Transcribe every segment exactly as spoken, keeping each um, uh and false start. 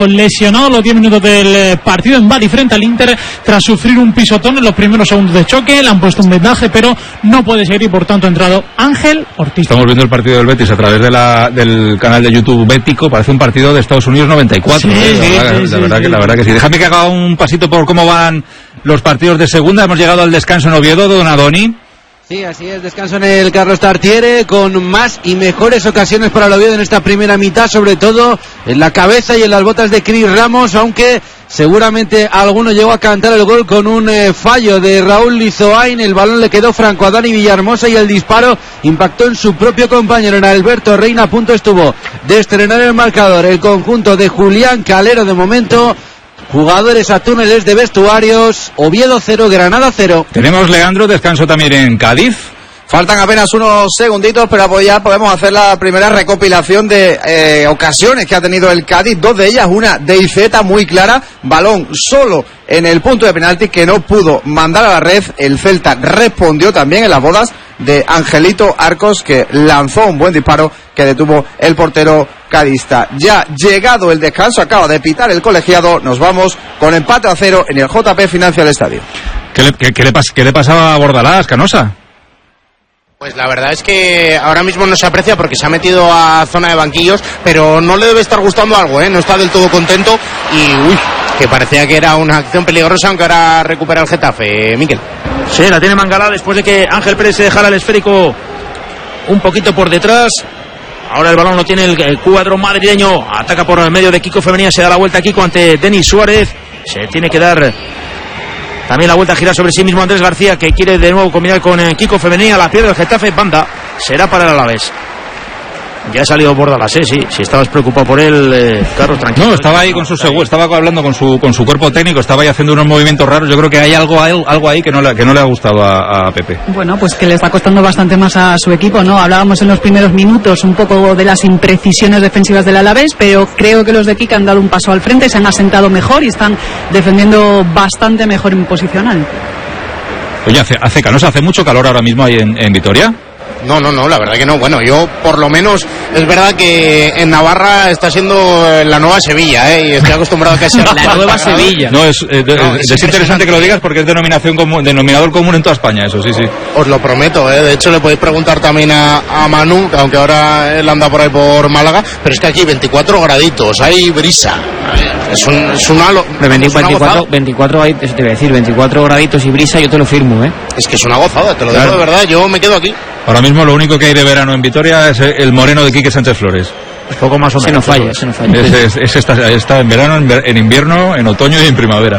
lesionado a los diez minutos del partido en Bari frente al Inter tras sufrir un pisotón en los primeros segundos de choque. Le han puesto un vendaje, pero no puede seguir y por tanto ha entrado Ángel Ortiz. Estamos viendo el partido del Betis a través de la, del canal de YouTube Bético. Parece un partido de Estados Unidos noventa y cuatro. Sí, ¿eh? sí, la, verdad, sí, la, verdad sí, que, la verdad que sí. Déjame que haga un pasito por cómo van los partidos de segunda. Hemos llegado al descanso en Oviedo, don Adoni. Sí, así es, descanso en el Carlos Tartiere con más y mejores ocasiones para el Oviedo en esta primera mitad, sobre todo en la cabeza y en las botas de Cris Ramos, aunque seguramente alguno llegó a cantar el gol con un eh, fallo de Raúl Lizoain. El balón le quedó franco a Dani Villahermosa y el disparo impactó en su propio compañero, en Alberto Reina. A punto estuvo de estrenar el marcador el conjunto de Julián Calero. De momento, jugadores a túneles de vestuarios. Oviedo cero, Granada cero. Tenemos, Leandro, descanso también en Cádiz. Faltan apenas unos segunditos, pero ya podemos hacer la primera recopilación de eh, ocasiones que ha tenido el Cádiz. Dos de ellas, una de Iceta muy clara, balón solo en el punto de penalti que no pudo mandar a la red. El Celta respondió también en las bodas de Angelito Arcos, que lanzó un buen disparo que detuvo el portero cadista. Ya llegado el descanso, acaba de pitar el colegiado. Nos vamos con empate a cero en el J P Financial Estadio. ¿Qué le, qué, qué le, pas, qué le pasaba a Bordalás, Canosa? Pues la verdad es que ahora mismo no se aprecia porque se ha metido a zona de banquillos, pero no le debe estar gustando algo, ¿eh? No está del todo contento y, uy, que parecía que era una acción peligrosa, aunque ahora recupera el Getafe. Miquel. Sí, la tiene Mangala después de que Ángel Pérez se dejara el esférico un poquito por detrás. Ahora el balón lo tiene el, el cuadro madrileño. Ataca por el medio de Kiko Femenía, se da la vuelta Kiko ante Denis Suárez. Se tiene que dar también la vuelta a girar sobre sí mismo Andrés García, que quiere de nuevo combinar con eh, Kiko Femenía. La pierde el Getafe, banda, será para el Alavés. Ya ha salido Bordalás, ¿eh? Sí, si estabas preocupado por él, eh, Carlos, tranquilo. No, estaba ahí con su seguro, estaba hablando con su con su cuerpo técnico, estaba ahí haciendo unos movimientos raros. Yo creo que hay algo algo ahí que no le, que no le ha gustado a, a Pepe. Bueno, pues que le está costando bastante más a su equipo, ¿no? Hablábamos en los primeros minutos un poco de las imprecisiones defensivas del Alavés, pero creo que los de Kika han dado un paso al frente, se han asentado mejor y están defendiendo bastante mejor en posicional. Oye, hace, hace Canosa, hace mucho calor ahora mismo ahí en, en Vitoria. No, no, no, la verdad que no. Bueno, yo por lo menos es verdad que en Navarra está siendo la nueva Sevilla, ¿eh? Y estoy acostumbrado a que sea la nueva Sevilla. No, es, eh, no, es, es interesante que lo digas porque es denominación común, denominador común en toda España, eso sí, sí. Os lo prometo, ¿eh? De hecho le podéis preguntar también a, a Manu, aunque ahora él anda por ahí por Málaga, pero es que aquí veinticuatro graditos, hay brisa. Es un, es un halo. veinticuatro, veinticuatro, ahí, eso te iba a decir, veinticuatro graditos y brisa, yo te lo firmo, ¿eh? Es que es una gozada, te lo digo de verdad, yo me quedo aquí. Ahora mismo lo único que hay de verano en Vitoria es el moreno de Quique Sánchez Flores. Poco más o menos. Se nos falla, se nos falla. Es, es, es esta, está en verano, en, ver, en invierno, en otoño y en primavera.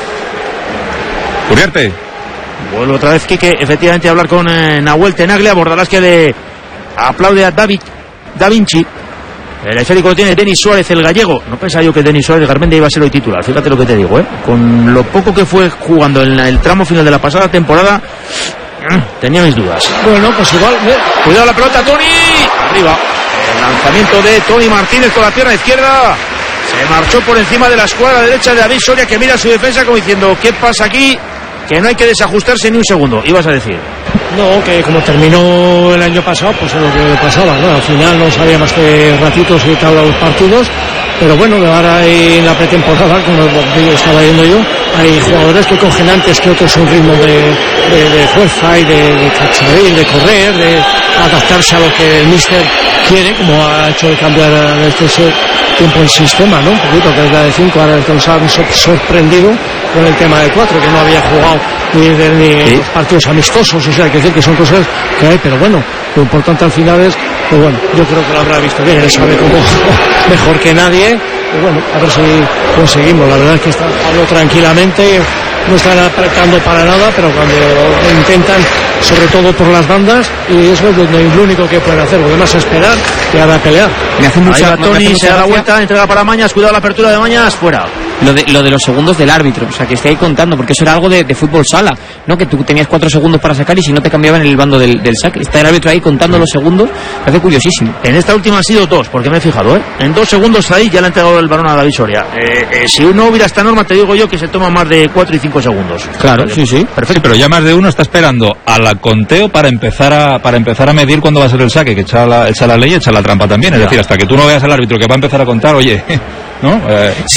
Uriarte. Vuelve otra vez Quique, efectivamente, a hablar con eh, Nahuel Tenaglia. Bordalás que le aplaude a David Da Vinci. El esférico lo tiene Denis Suárez, el gallego. No pensaba yo que Denis Suárez Garmendia iba a ser hoy titular. Fíjate lo que te digo, ¿eh? Con lo poco que fue jugando en el tramo final de la pasada temporada, tenía mis dudas. Bueno, pues igual. ¿eh? Cuidado la pelota, Tony. Arriba. El lanzamiento de Tony Martínez con la pierna izquierda. Se marchó por encima de la escuadra derecha de David Soria, que mira a su defensa como diciendo, ¿qué pasa aquí? Que no hay que desajustarse ni un segundo. Ibas a decir. No, que como terminó el año pasado, pues es lo que pasaba, ¿no? Al final no sabía más que ratitos y tabla los partidos, pero bueno, ahora hay en la pretemporada, como estaba viendo yo, hay jugadores que cogen antes que otros un ritmo de, de, de fuerza y de, de cacharril, de correr, de adaptarse a lo que el míster quiere, como ha hecho el cambiar en este tiempo el sistema, ¿no? Un poquito, que es la de cinco, ahora nos han sorprendido con el tema de cuatro, que no había jugado ni, de, ni ¿sí? los partidos amistosos, o sea, hay que decir que son cosas que hay, pero bueno, lo importante al final es, pues bueno, yo creo que lo habrá visto bien, él sabe cómo mejor que nadie, y bueno, a ver si conseguimos. La verdad es que está Pablo tranquilamente, no están apretando para nada, pero cuando lo intentan, sobre todo por las bandas, y eso es lo único que pueden hacer, lo demás es esperar y ahora pelear. Me hace mucha, Ahí va Tony, se da la vuelta, entrega para Mañas, cuidado la apertura de Mañas, fuera. Lo de, lo de los segundos del árbitro, o sea, que esté ahí contando, porque eso era algo de, de fútbol sala, ¿no? Que tú tenías cuatro segundos para sacar y si no te cambiaban el bando del, del saque. Está el árbitro ahí contando los segundos, me hace curiosísimo. En esta última han sido dos, porque me he fijado, ¿eh? En dos segundos ahí ya le ha entregado el balón a David Soria. Eh, eh, si uno hubiera esta norma, te digo yo que se toma más de cuatro y cinco segundos. Claro, sí, sí. Perfecto, sí, pero ya más de uno está esperando a la conteo para empezar a para empezar a medir cuándo va a ser el saque, que echa la, echa la ley y echa la trampa también. Es ya. decir, hasta que tú no veas al árbitro que va a empezar a contar, oye, ¿no? Eh,